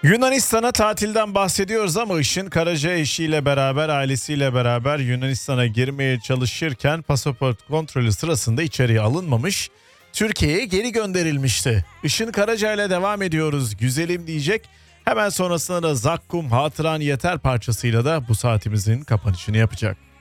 Yunanistan'a tatilden bahsediyoruz ama Işın Karaca eşiyle beraber, ailesiyle beraber Yunanistan'a girmeye çalışırken pasaport kontrolü sırasında içeriye alınmamış, Türkiye'ye geri gönderilmişti. Işın Karaca ile devam ediyoruz. Güzelim diyecek. Hemen sonrasında da Zakkum Hatıran Yeter parçasıyla da bu saatimizin kapanışını yapacak.